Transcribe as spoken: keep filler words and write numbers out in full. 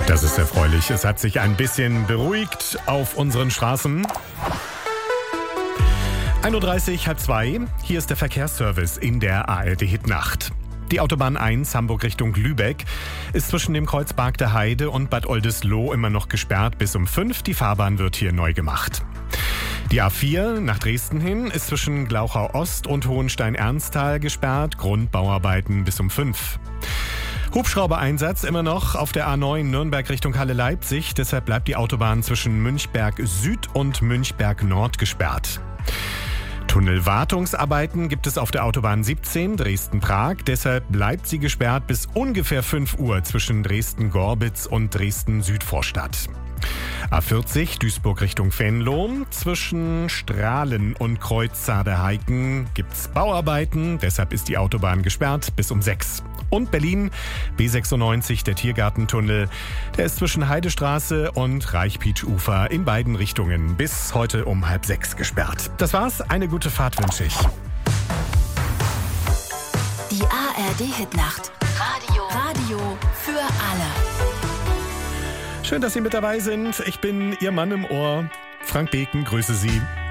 Das ist erfreulich. Es hat sich ein bisschen beruhigt auf unseren Straßen. ein Uhr dreißig, halb zwei. Hier ist der Verkehrsservice in der A R D-Hitnacht. Die Autobahn eins Hamburg Richtung Lübeck ist zwischen dem Kreuz Barg der Heide und Bad Oldesloe immer noch gesperrt bis um fünf. Die Fahrbahn wird hier neu gemacht. Die A vier nach Dresden hin ist zwischen Glauchau Ost und Hohenstein-Ernsthal gesperrt. Grundbauarbeiten bis um fünf. Hubschraubereinsatz immer noch auf der A neun Nürnberg Richtung Halle-Leipzig. Deshalb bleibt die Autobahn zwischen Münchberg Süd und Münchberg Nord gesperrt. Tunnelwartungsarbeiten gibt es auf der Autobahn siebzehn Dresden-Prag. Deshalb bleibt sie gesperrt bis ungefähr fünf Uhr zwischen Dresden-Gorbitz und Dresden-Südvorstadt. A vierzig Duisburg Richtung Venlo. Zwischen Strahlen und Kreuz Saade-Heiken gibt's Bauarbeiten. Deshalb ist die Autobahn gesperrt bis um sechs. Und Berlin, B sechsundneunzig, der Tiergartentunnel. Der ist zwischen Heidestraße und Reichpietsch-Ufer in beiden Richtungen bis heute um halb sechs gesperrt. Das war's. Eine gute Fahrt wünsche ich. Die A R D-Hitnacht. Radio. Radio für alle. Schön, dass Sie mit dabei sind. Ich bin Ihr Mann im Ohr. Frank Beken, grüße Sie.